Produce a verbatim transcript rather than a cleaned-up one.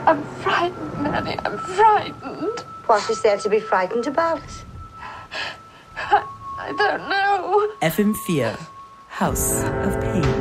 I'm frightened, Nanny. I'm frightened. What is there to be frightened about? I, I don't know. F M four, House of Pain.